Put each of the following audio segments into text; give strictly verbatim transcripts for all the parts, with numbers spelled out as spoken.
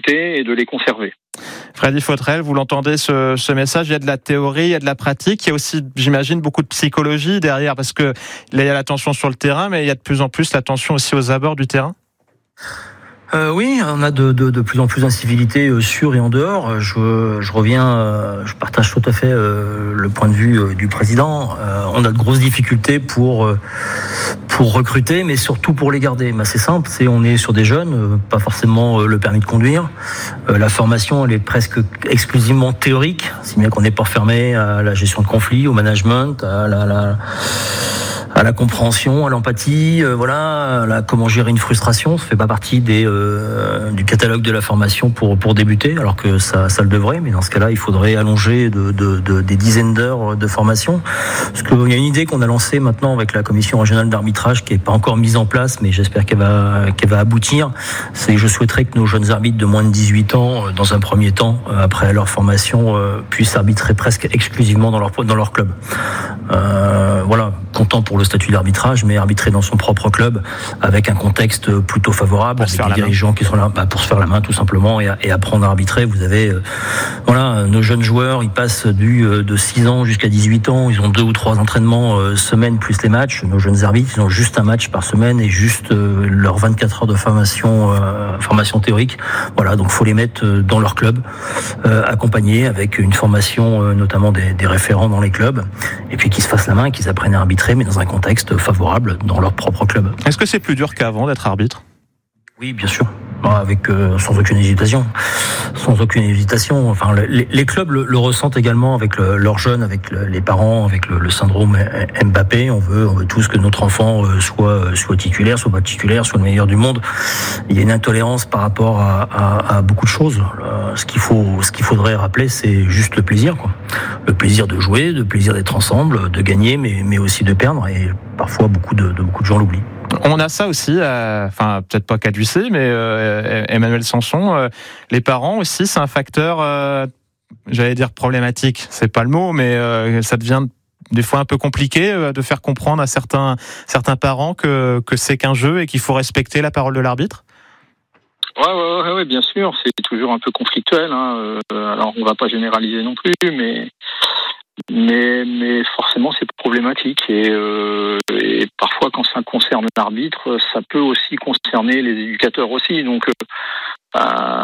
recruter et de les conserver. Freddy Fautrel, vous l'entendez ce, ce message, il y a de la théorie, il y a de la pratique, il y a aussi, j'imagine, beaucoup de psychologie derrière, parce que là, il y a l'attention sur le terrain, mais il y a de plus en plus l'attention aussi aux abords du terrain. Euh, oui, on a de, de, de plus en plus d'incivilité euh, sur et en dehors. Je, je reviens, euh, je partage tout à fait euh, le point de vue euh, du président. Euh, on a de grosses difficultés pour euh, pour recruter, mais surtout pour les garder. Ben, c'est simple, c'est on est sur des jeunes, euh, pas forcément euh, le permis de conduire. Euh, la formation, elle est presque exclusivement théorique, si bien qu'on n'est pas fermé à la gestion de conflits, au management, à la, la à la compréhension, à l'empathie, euh, voilà, à la, comment gérer une frustration. Ça fait pas partie des euh, du catalogue de la formation pour pour débuter, alors que ça ça le devrait. Mais dans ce cas-là, il faudrait allonger de, de, de des dizaines d'heures de formation. Parce qu'il y a une idée qu'on a lancée maintenant avec la commission régionale d'arbitrage qui est pas encore mise en place, mais j'espère qu'elle va qu'elle va aboutir. C'est je souhaiterais que nos jeunes arbitres de moins de dix-huit ans, dans un premier temps, après leur formation, puissent arbitrer presque exclusivement dans leur dans leur club. Euh, voilà, content pour le statut d'arbitrage, mais arbitrer dans son propre club avec un contexte plutôt favorable, avec des dirigeants qui sont là bah, pour se faire la main tout simplement et, et apprendre à arbitrer. Vous avez euh, voilà, nos jeunes joueurs, ils passent du euh, de six ans jusqu'à dix-huit ans, ils ont deux ou trois entraînements euh, semaine plus les matchs. Nos jeunes arbitres, ils ont juste un match par semaine et juste euh, leurs vingt-quatre heures de formation euh, formation théorique. Voilà, donc faut les mettre dans leur club, euh, accompagnés avec une formation euh, notamment des, des référents dans les clubs, et puis qu'ils se fassent la main, qu'ils apprennent à arbitrer, mais dans un contexte favorable dans leur propre club. Est-ce que c'est plus dur qu'avant d'être arbitre ? Oui, bien sûr. Avec euh, sans aucune hésitation, sans aucune hésitation. Enfin, les, les clubs le, le ressentent également avec le, leurs jeunes, avec le, les parents, avec le, le syndrome Mbappé. On veut, on veut tous que notre enfant euh, soit soit titulaire, soit pas titulaire, soit le meilleur du monde. Il y a une intolérance par rapport à, à, à beaucoup de choses. Euh, ce qu'il faut, ce qu'il faudrait rappeler, c'est juste le plaisir, quoi. Le plaisir de jouer, le plaisir d'être ensemble, de gagner, mais mais aussi de perdre. Et parfois, beaucoup de, de beaucoup de gens l'oublient. On a ça aussi, euh, enfin peut-être pas Caducé, mais euh, Emmanuel Sanson, euh, les parents aussi, c'est un facteur, euh, j'allais dire problématique, c'est pas le mot, mais euh, ça devient des fois un peu compliqué euh, de faire comprendre à certains certains parents que que c'est qu'un jeu et qu'il faut respecter la parole de l'arbitre. Ouais, ouais, ouais, ouais, bien sûr, c'est toujours un peu conflictuel. Hein. Euh, alors on va pas généraliser non plus, mais mais mais forcément c'est problématique et, euh, et parfois quand ça concerne l'arbitre, ça peut aussi concerner les éducateurs aussi. Donc euh,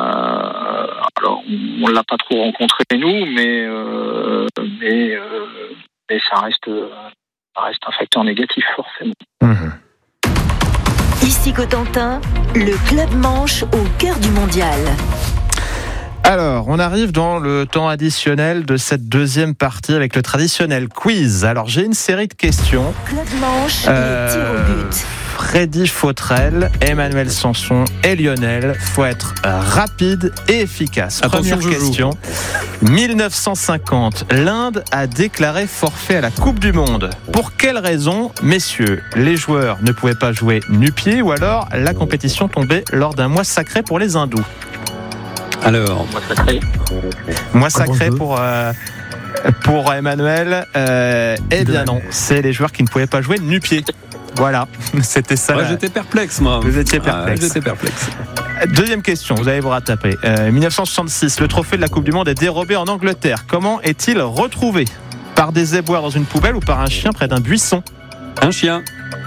alors on, on l'a pas trop rencontré nous, mais euh, mais euh, mais ça reste ça reste un facteur négatif forcément. Mmh. Ici Cotentin, le Club Manche au cœur du mondial. Alors, on arrive dans le temps additionnel de cette deuxième partie avec le traditionnel quiz. Alors, j'ai une série de questions. Club Manche euh, et tir au but. Freddy Fautrel, Emmanuel Sanson et Lionel. Faut être rapide et efficace. Attention, Première question. dix-neuf cent cinquante, l'Inde a déclaré forfait à la Coupe du Monde. Pour quelle raison, messieurs, les joueurs ne pouvaient pas jouer nu-pieds ou alors la compétition tombait lors d'un mois sacré pour les hindous? Alors, Moi sacré. Mois sacré pour euh, pour Emmanuel. Euh, eh bien non, c'est les joueurs qui ne pouvaient pas jouer nu-pieds. Voilà, c'était ça. ouais, la... j'étais perplexe, moi. Vous étiez perplexe. Ah, j'étais perplexe. Deuxième question, vous allez vous rattraper. Euh, dix-neuf cent soixante-six, le trophée de la Coupe du Monde est dérobé en Angleterre. Comment est-il retrouvé? Par des éboueurs dans une poubelle ou par un chien près d'un buisson? Un chien.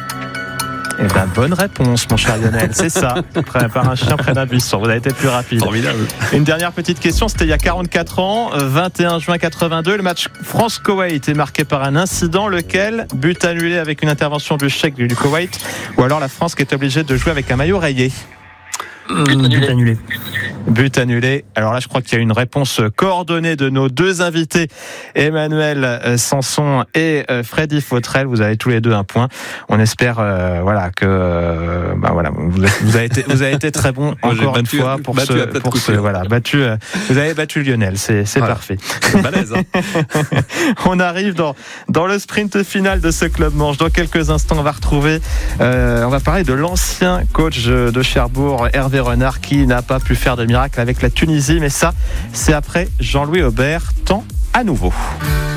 Eh ben, bonne réponse, mon cher Lionel, c'est ça. Par un chien près d'un buisson. Vous avez été plus rapide. Formidable. Une dernière petite question, c'était il y a quarante-quatre ans, vingt et un juin quatre-vingt-deux. Le match France-Koweït est marqué par un incident, lequel? But annulé avec une intervention du Cheikh du Koweït, ou alors la France qui est obligée de jouer avec un maillot rayé? But annulé. But annulé. But annulé. Alors là, je crois qu'il y a une réponse coordonnée de nos deux invités, Emmanuel Sanson et Freddy Fautrel. Vous avez tous les deux un point. On espère, euh, voilà, que, euh, bah voilà, vous, vous avez été, vous avez été très bon encore battu, une fois pour ce, pour ce, voilà, battu. Euh, vous avez battu Lionel. C'est, c'est voilà. Parfait. C'est balèze, hein. On arrive dans dans le sprint final de ce Club Manche. Dans quelques instants, on va retrouver, euh, on va parler de l'ancien coach de Cherbourg, Hervé Renard, qui n'a pas pu faire de miracle avec la Tunisie, mais ça, c'est après Jean-Louis Aubert. Temps à nouveau.